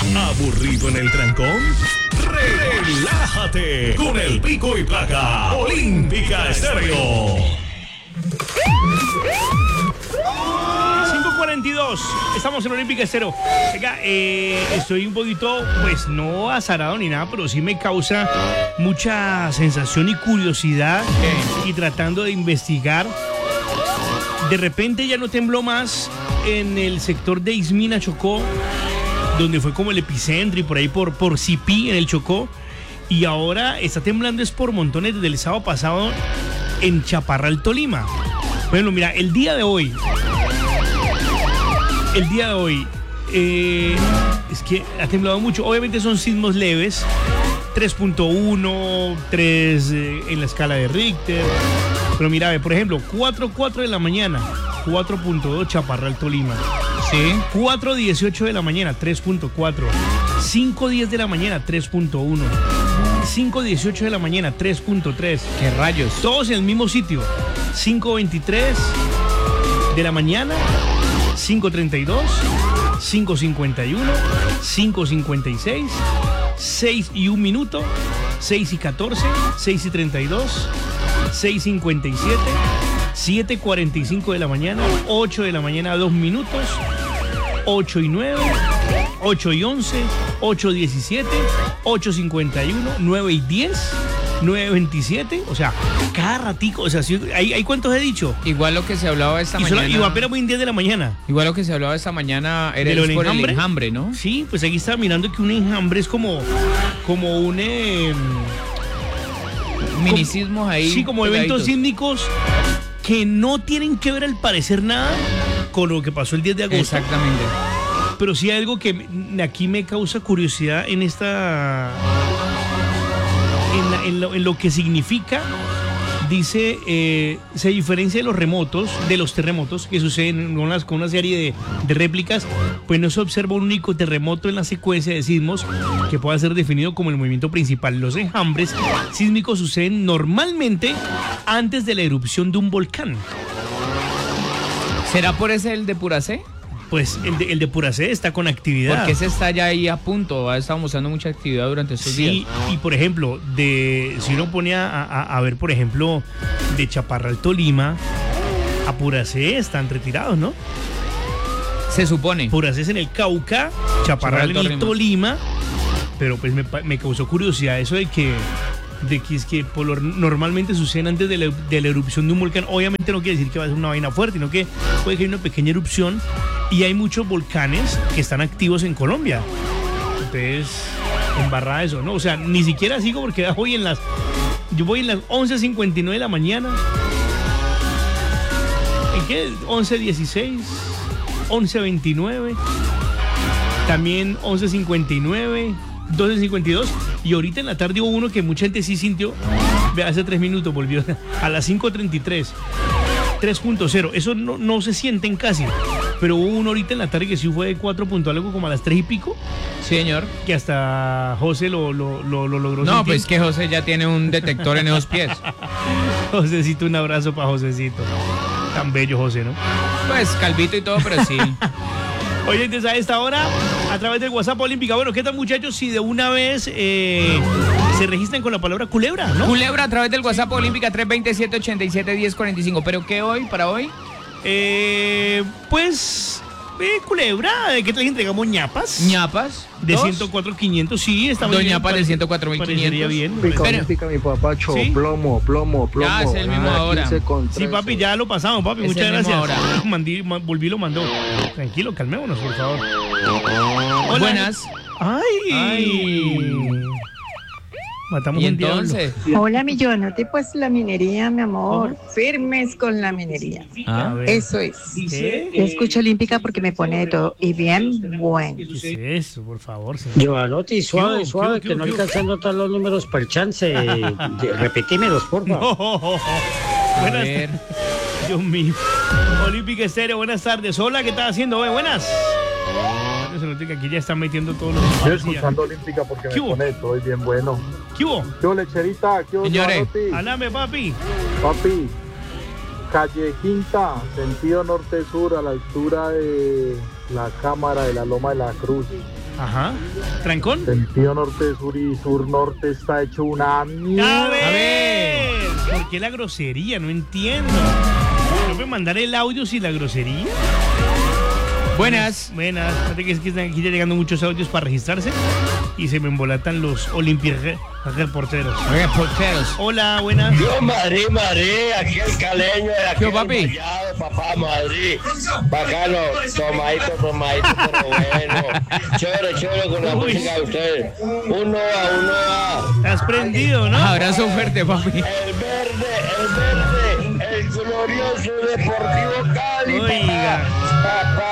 ¿Aburrido en el trancón? Relájate con el pico y placa Olímpica Estéreo. 5:42, estamos en Olímpica Estéreo. Venga, estoy un poquito, pues no azarado ni nada, pero sí me causa mucha sensación y curiosidad y tratando de investigar. De repente ya no tembló más en el sector de Ismina, Chocó, donde fue como el epicentro y por ahí por Sipí, en el Chocó. Y ahora está temblando es por montones desde el sábado pasado en Chaparral, Tolima. Bueno, mira, el día de hoy, es que ha temblado mucho. Obviamente son sismos leves, 3.1, 3 en la escala de Richter. Pero mira, por ejemplo, 4:04 de la mañana, 4.2 Chaparral, Tolima. Sí. 4:18 de la mañana, 3.4. 5:10 de la mañana, 3.1. 5:18 de la mañana, 3.3. ¿Qué rayos? Todos en el mismo sitio. 5:23 de la mañana, 5:32, 5:51, 5:56, 6:01, 6:14, 6:32, 6:57, 7:45 de la mañana, 8 de la mañana, 2 minutos, 8:09, 8:11, 8:17, 8:51, 9:10, 9:27, o sea, cada ratico, o sea, ¿hay cuántos he dicho? Igual lo que se hablaba esta mañana. Y apenas muy en 10 de la mañana. Igual lo que se hablaba esta mañana era ¿De lo del por enjambre? el enjambre, ¿no? Sí, pues aquí estaba mirando que un enjambre es como un... Minicismos ahí. Sí, como eventos sísmicos que no tienen que ver al parecer nada con lo que pasó el 10 de agosto. Exactamente. Pero sí hay algo que aquí me causa curiosidad en esta... En lo que significa. Dice, se diferencia de los terremotos que suceden con una serie de réplicas, pues no se observa un único terremoto en la secuencia de sismos que pueda ser definido como el movimiento principal. Los enjambres sísmicos suceden normalmente antes de la erupción de un volcán. ¿Será por ese el de Puracé? Pues el de Puracé está con actividad. Porque ese está ya ahí a punto, ha estado mostrando mucha actividad durante estos días. Sí, y por ejemplo, si uno pone a ver, por ejemplo, de Chaparral, Tolima, a Puracé están retirados, ¿no? Se supone. Puracé es en el Cauca, Chaparral en el Tolima, pero pues me causó curiosidad eso de que es que normalmente suceden antes de la erupción de un volcán. Obviamente no quiere decir que va a ser una vaina fuerte, sino que puede que haya una pequeña erupción. Y hay muchos volcanes que están activos en Colombia. Entonces, embarrada eso, ¿no? O sea, ni siquiera sigo porque yo voy en las 11:59 de la mañana. ¿En qué? 11:16, 11:29, también 11:59, 12:52. Y ahorita en la tarde hubo uno que mucha gente sí sintió. Hace 3 minutos volvió a las 5:33. 3.0, eso no se sienten casi, pero hubo uno ahorita en la tarde que sí fue de 4 punto algo, como a las 3 y pico. Sí, señor. Que hasta José lo logró. No, sentir. Pues que José ya tiene un detector en esos pies. Josecito, un abrazo para Josecito. Tan bello José, ¿no? Pues calvito y todo, pero sí. Oye, entonces a esta hora, a través del WhatsApp Olímpica, bueno, ¿qué tal, muchachos? Si de una vez se registran con la palabra culebra, ¿no? Culebra a través del WhatsApp Olímpica 327-87-1045. ¿Pero qué hoy, para hoy? Pues... culebra, ¿de qué tal entregamos ñapas? ¿Ñapas? De 104.500, sí, está muy bien. Dos ñapas de 104.500. bien. Pica mi papacho, ¿sí? Plomo. Ya, es el mismo ahora. Sí, papi, ya lo pasamos, papi, es muchas gracias. Ahora. Volví, lo mandó. Tranquilo, calmémonos, por favor. Hola. Buenas. Ay. Matamos ¿Y un entonces? diablo. Hola, Millonote, pues la minería, mi amor. Firmes con la minería. Eso es. ¿Qué? Yo escucho Olímpica porque me pone de todo. Y bien bueno. ¿Qué es eso, por favor, señor? Giovanotti, suave, que no alcanza a notar los números per chance. Repetímelos, por favor. No. Buenas tardes. Dios mío. Olímpica Estéreo, buenas tardes. Hola, ¿qué estás haciendo? Buenas. Se nota que aquí ya están metiendo todos los... Estoy escuchando Olímpica porque me conecto, es bien bueno. ¿Qué hubo? ¿Qué hubo, lecherita? ¿Qué hubo, señores? Háblame, papi. Papi, calle Quinta, sentido norte-sur, a la altura de la cámara de la Loma de la Cruz. Ajá. ¿Trancón? Sentido norte-sur y sur-norte está hecho una mierda. A ver. ¿Por qué la grosería? No entiendo. ¿No puede mandar el audio sin la grosería? Buenas. Buenas. Fíjate que es que están aquí llegando muchos audios para registrarse y se me embolatan los reporteros. Hola, buenas. Yo, Madrid, aquí el caleño, aquí ¿Qué, papi? el Vallado, papá, Madrid. Bacano, tomadito, pero bueno. Chévere con la música de ustedes. Uno a. Estás prendido, ¿no? Abrazo fuerte, papi. El verde, el glorioso Deportivo Cali, Oiga. papá.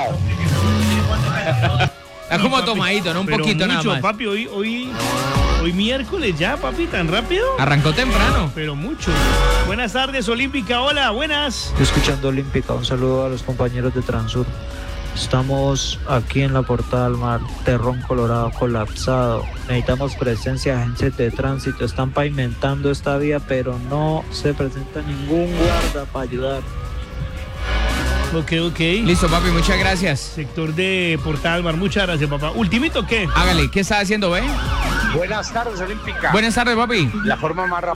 Está como tomadito, ¿no? Un Pero poquito mucho, nada más. papi, hoy miércoles ya, papi, tan rápido. Arrancó temprano. Pero mucho. Buenas tardes, Olímpica. Hola, buenas. Escuchando Olímpica, un saludo a los compañeros de Transur. Estamos aquí en la Portada del Mar, Terrón Colorado colapsado. Necesitamos presencia de agentes de tránsito. Están pavimentando esta vía, pero no se presenta ningún guarda para ayudar. Ok. Listo, papi, muchas gracias. Sector de Portada del Mar. Muchas gracias, papá. ¿Ultimito qué? Hágale, ¿qué está haciendo, ve? Buenas tardes, Olímpica. Buenas tardes, papi. La forma más rápida